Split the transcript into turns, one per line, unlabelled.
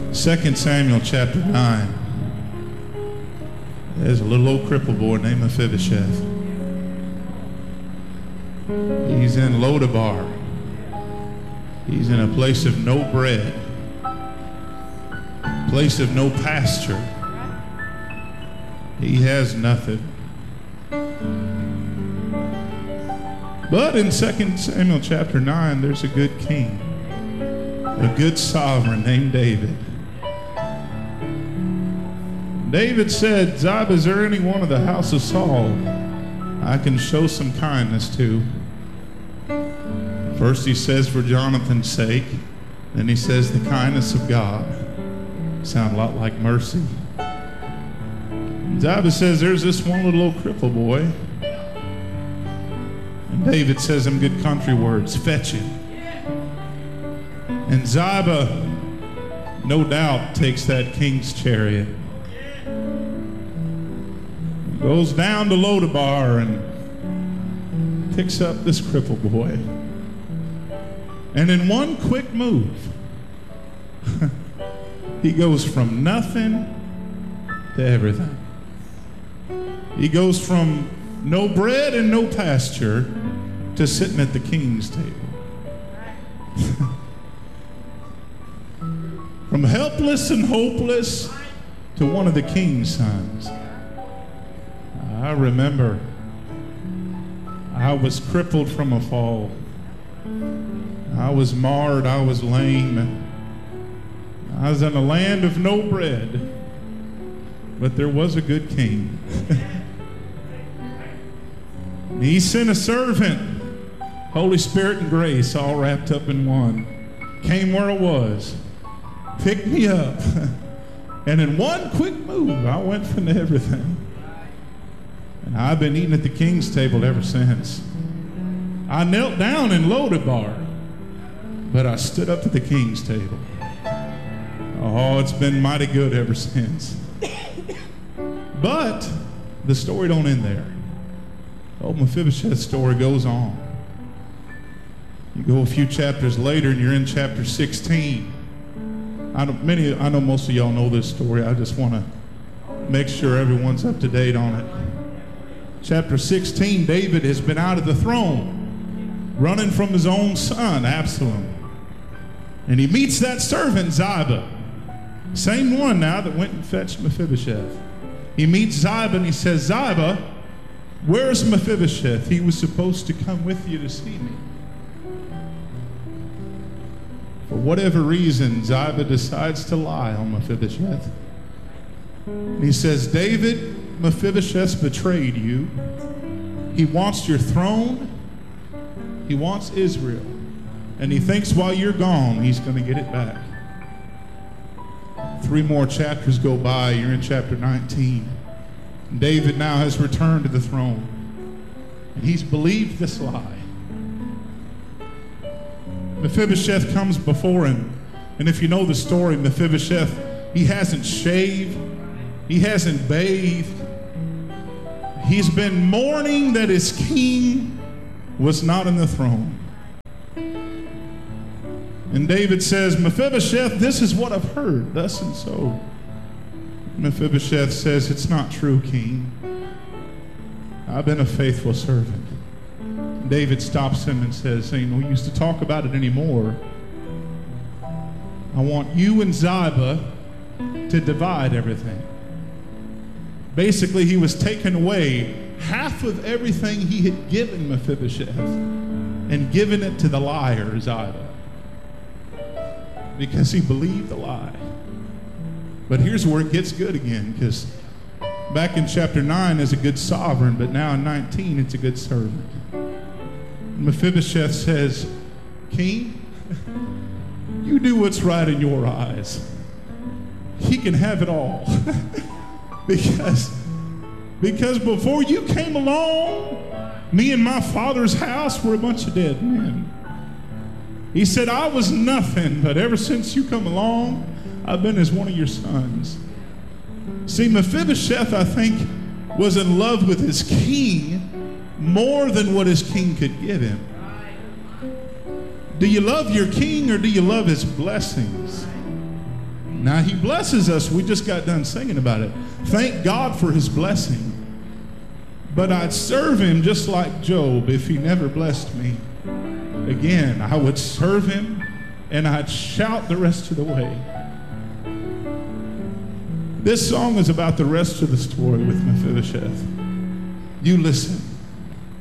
2 Samuel chapter 9. There's a little old cripple boy named Mephibosheth. He's in Lodabar. He's in a place of no bread, place of no pasture. He has nothing. But in 2 Samuel chapter 9, there's a good king, a good sovereign named David. David said, Ziba, is there anyone of the house of Saul I can show some kindness to? First he says, for Jonathan's sake. Then he says, the kindness of God. Sound a lot like mercy. Ziba says, there's this one little old cripple boy. And David says in good country words, fetch him. And Ziba, no doubt, takes that king's chariot, goes down to Lodabar and picks up this cripple boy. And in one quick move, he goes from nothing to everything. He goes from no bread and no pasture to sitting at the king's table. From helpless and hopeless to one of the king's sons. I remember I was crippled from a fall. I was marred, I was lame. I was in a land of no bread, but there was a good king. He sent a servant, Holy Spirit and grace, all wrapped up in one. Came where I was, picked me up, and in one quick move, I went from everything. And I've been eating at the king's table ever since. I knelt down in Lodabar, but I stood up at the king's table. Oh, it's been mighty good ever since. But the story don't end there. Old Mephibosheth's story goes on. You go a few chapters later and you're in chapter 16. I know most of y'all know this story. I just want to make sure everyone's up to date on it. Chapter 16, David has been out of the throne, running from his own son, Absalom. And he meets that servant, Ziba. Same one now that went and fetched Mephibosheth. He meets Ziba and he says, Ziba, where's Mephibosheth? He was supposed to come with you to see me. For whatever reason, Ziba decides to lie on Mephibosheth. He says, David, Mephibosheth's betrayed you. He wants your throne. He wants Israel. And he thinks while you're gone, he's going to get it back. 3 more chapters go by. You're in chapter 19. David now has returned to the throne. And he's believed this lie. Mephibosheth comes before him. And if you know the story, Mephibosheth, he hasn't shaved. He hasn't bathed. He's been mourning that his king was not in the throne. And David says, Mephibosheth, this is what I've heard, thus and so. Mephibosheth says, it's not true, king. I've been a faithful servant. David stops him and says, ain't no use to talk about it anymore. I want you and Ziba to divide everything. Basically, he was taking away half of everything he had given Mephibosheth and given it to the liar, Ziba, because he believed the lie. But here's where it gets good again, because back in chapter 9 is a good sovereign, but now in 19 it's a good servant. Mephibosheth says, King, you do what's right in your eyes. He can have it all. Because before you came along, me and my father's house were a bunch of dead men. He said, I was nothing, but ever since you come along, I've been as one of your sons. See, Mephibosheth, I think, was in love with his king more than what his king could give him. Do you love your king or do you love his blessings? Now he blesses us. We just got done singing about it. Thank God for his blessing. But I'd serve him just like Job if he never blessed me. Again, I would serve him and I'd shout the rest of the way. This song is about the rest of the story with Mephibosheth. You listen.